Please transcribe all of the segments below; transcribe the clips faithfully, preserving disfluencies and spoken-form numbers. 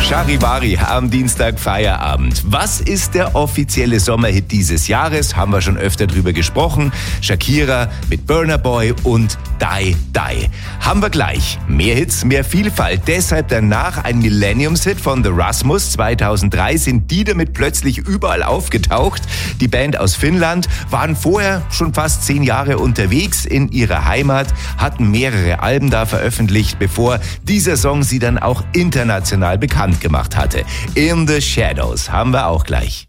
Charivari am Dienstag Feierabend. Was ist der offizielle Sommerhit dieses Jahres? Haben wir schon öfter drüber gesprochen. Shakira mit Burna Boy und Die Die. Haben wir gleich. Mehr Hits, mehr Vielfalt. Deshalb danach ein Millenniums-Hit von The Rasmus. zweitausenddrei sind die damit plötzlich überall aufgetaucht. Die Band aus Finnland waren vorher schon fast zehn Jahre unterwegs in ihrer Heimat, hatten mehrere Alben da veröffentlicht, bevor dieser Song sie dann auch international bekannt gemacht hatte. In the Shadows haben wir auch gleich.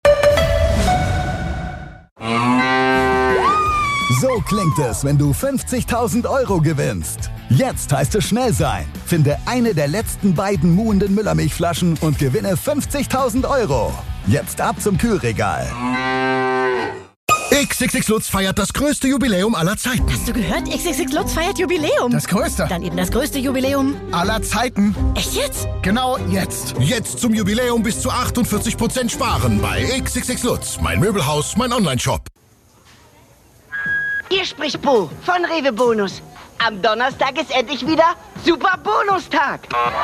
So klingt es, wenn du fünfzigtausend Euro gewinnst. Jetzt heißt es schnell sein. Finde eine der letzten beiden muhenden Müllermilchflaschen und gewinne fünfzigtausend Euro. Jetzt ab zum Kühlregal. X X X Lutz feiert das größte Jubiläum aller Zeiten. Hast du gehört? X X X Lutz feiert Jubiläum. Das größte. Dann eben das größte Jubiläum aller Zeiten. Echt jetzt? Genau jetzt. Jetzt zum Jubiläum bis zu achtundvierzig Prozent sparen bei X X X Lutz. Mein Möbelhaus, mein Online-Shop. Hier spricht Bo von Rewe Bonus. Am Donnerstag ist endlich wieder Super Bonustag.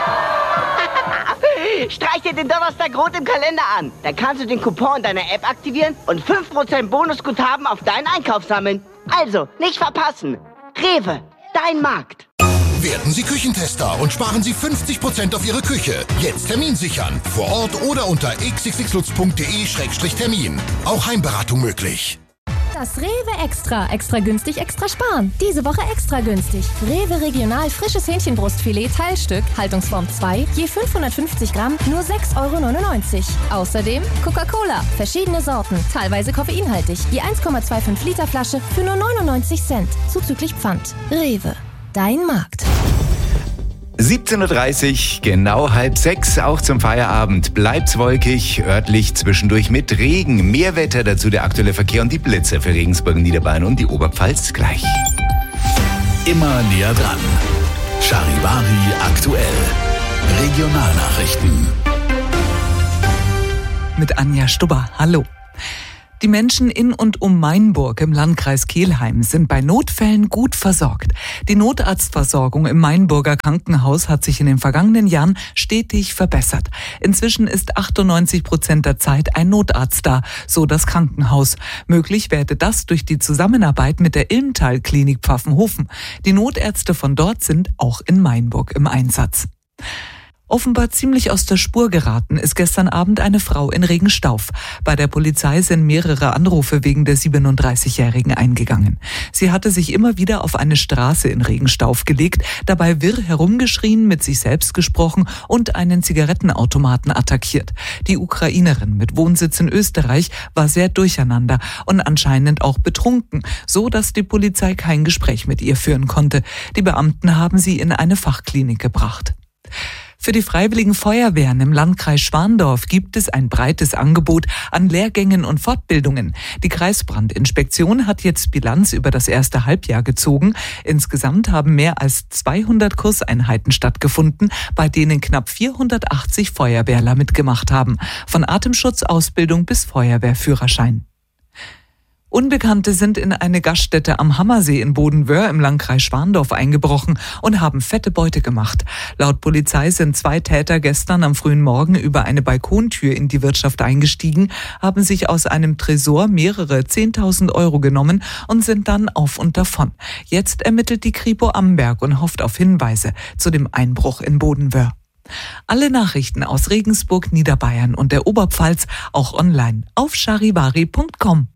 Streich dir den Donnerstag rot im Kalender an. Dann kannst du den Coupon in deiner App aktivieren und fünf Prozent Bonusguthaben auf deinen Einkauf sammeln. Also, nicht verpassen. Rewe, dein Markt. Werden Sie Küchentester und sparen Sie fünfzig Prozent auf Ihre Küche. Jetzt Termin sichern. Vor Ort oder unter x x x lutz punkt d e Schrägstrich Termin. Auch Heimberatung möglich. Das Rewe Extra. Extra günstig, extra sparen. Diese Woche extra günstig. Rewe Regional frisches Hähnchenbrustfilet Teilstück, Haltungsform zwei, je fünfhundertfünfzig Gramm, nur sechs Euro neunundneunzig. Außerdem Coca-Cola, verschiedene Sorten, teilweise koffeinhaltig, je eins Komma fünfundzwanzig Liter Flasche für nur neunundneunzig Cent, zuzüglich Pfand. Rewe, dein Markt. siebzehn Uhr dreißig, genau halb sechs, auch zum Feierabend. Bleibt's wolkig, örtlich zwischendurch mit Regen. Mehr Wetter, dazu der aktuelle Verkehr und die Blitze für Regensburg, Niederbayern und die Oberpfalz gleich. Immer näher dran. Charivari aktuell. Regionalnachrichten. Mit Anja Stubber. Hallo. Die Menschen in und um Mainburg im Landkreis Kelheim sind bei Notfällen gut versorgt. Die Notarztversorgung im Mainburger Krankenhaus hat sich in den vergangenen Jahren stetig verbessert. Inzwischen ist achtundneunzig Prozent der Zeit ein Notarzt da, so das Krankenhaus. Möglich werde das durch die Zusammenarbeit mit der Ilmtal-Klinik Pfaffenhofen. Die Notärzte von dort sind auch in Mainburg im Einsatz. Offenbar ziemlich aus der Spur geraten ist gestern Abend eine Frau in Regenstauf. Bei der Polizei sind mehrere Anrufe wegen der siebenunddreißigjährigen eingegangen. Sie hatte sich immer wieder auf eine Straße in Regenstauf gelegt, dabei wirr herumgeschrien, mit sich selbst gesprochen und einen Zigarettenautomaten attackiert. Die Ukrainerin mit Wohnsitz in Österreich war sehr durcheinander und anscheinend auch betrunken, so dass die Polizei kein Gespräch mit ihr führen konnte. Die Beamten haben sie in eine Fachklinik gebracht. Für die Freiwilligen Feuerwehren im Landkreis Schwandorf gibt es ein breites Angebot an Lehrgängen und Fortbildungen. Die Kreisbrandinspektion hat jetzt Bilanz über das erste Halbjahr gezogen. Insgesamt haben mehr als zweihundert Kurseinheiten stattgefunden, bei denen knapp vierhundertachtzig Feuerwehrler mitgemacht haben. Von Atemschutzausbildung bis Feuerwehrführerschein. Unbekannte sind in eine Gaststätte am Hammersee in Bodenwöhr im Landkreis Schwandorf eingebrochen und haben fette Beute gemacht. Laut Polizei sind zwei Täter gestern am frühen Morgen über eine Balkontür in die Wirtschaft eingestiegen, haben sich aus einem Tresor mehrere zehntausend Euro genommen und sind dann auf und davon. Jetzt ermittelt die Kripo Amberg und hofft auf Hinweise zu dem Einbruch in Bodenwöhr. Alle Nachrichten aus Regensburg, Niederbayern und der Oberpfalz auch online auf charivari punkt com.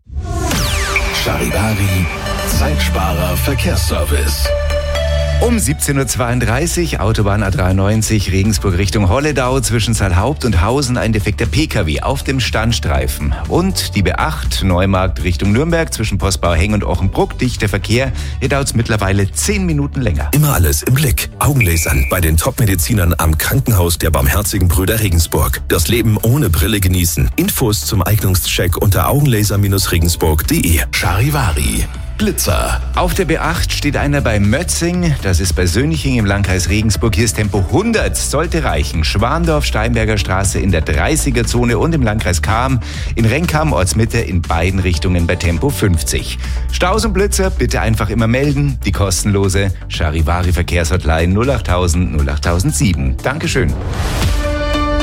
Charivari, Zeitsparer Verkehrsservice. Um siebzehn Uhr zweiunddreißig, Autobahn A dreiundneunzig, Regensburg Richtung Holledau, zwischen Saalhaupt und Hausen ein defekter Pkw auf dem Standstreifen. Und die B acht, Neumarkt Richtung Nürnberg, zwischen Postbau Heng und Ochenbruck, dichter Verkehr. Hier dauert es mittlerweile zehn Minuten länger. Immer alles im Blick. Augenlasern bei den Top-Medizinern am Krankenhaus der Barmherzigen Brüder Regensburg. Das Leben ohne Brille genießen. Infos zum Eignungscheck unter augenlaser regensburg punkt de. Charivari. Blitzer. Auf der B acht steht einer bei Mötzing, das ist bei Söniching im Landkreis Regensburg. Hier ist Tempo hundert, sollte reichen. Schwandorf, Steinberger Straße in der dreißiger Zone und im Landkreis Cham, in Renkam, Ortsmitte, in beiden Richtungen bei Tempo fünfzig. Staus und Blitzer bitte einfach immer melden. Die kostenlose Charivari Verkehrshotline null achttausend null achttausendsieben. Dankeschön.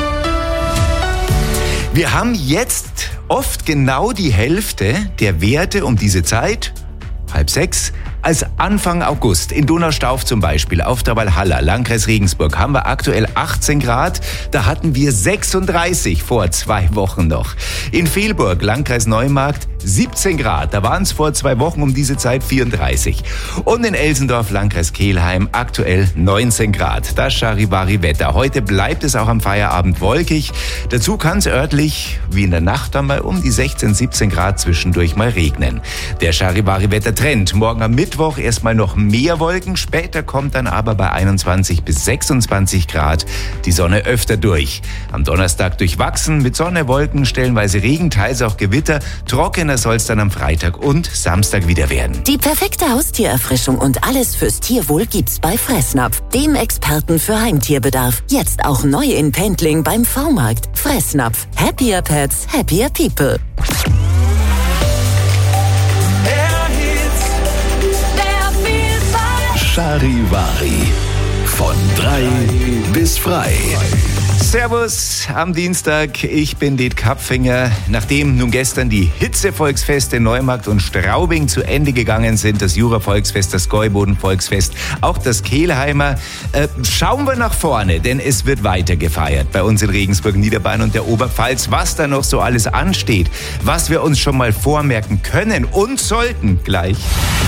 Wir haben jetzt oft genau die Hälfte der Werte um diese Zeit, halb sechs, als Anfang August. In Donaustauf zum Beispiel, auf der Walhalla, Landkreis Regensburg, haben wir aktuell achtzehn Grad. Da hatten wir sechsunddreißig vor zwei Wochen noch. In Velburg, Landkreis Neumarkt, siebzehn Grad. Da waren es vor zwei Wochen um diese Zeit vierunddreißig. Und in Elsendorf, Landkreis Kelheim, aktuell neunzehn Grad. Das Charivari-Wetter. Heute bleibt es auch am Feierabend wolkig. Dazu kann es örtlich, wie in der Nacht, dann mal um die sechzehn, siebzehn Grad zwischendurch mal regnen. Der Charivari-Wetter-Trend. Morgen am Mittwoch erstmal noch mehr Wolken. Später kommt dann aber bei einundzwanzig bis sechsundzwanzig Grad die Sonne öfter durch. Am Donnerstag durchwachsen mit Sonne, Wolken, stellenweise Regen, teils auch Gewitter. Trockener soll es dann am Freitag und Samstag wieder werden. Die perfekte Haustiererfrischung und alles fürs Tierwohl gibt's bei Fressnapf, dem Experten für Heimtierbedarf. Jetzt auch neu in Pendling beim V-Markt. Fressnapf. Happier Pets, happier People. Charivari. Von drei bis frei. Servus am Dienstag, ich bin Det Kapfinger. Nachdem nun gestern die Hitze-Volksfeste Neumarkt und Straubing zu Ende gegangen sind, das Jura-Volksfest, das Gäuboden-Volksfest, auch das Kelheimer, äh, schauen wir nach vorne, denn es wird weiter gefeiert bei uns in Regensburg, Niederbayern und der Oberpfalz. Was da noch so alles ansteht, was wir uns schon mal vormerken können und sollten gleich.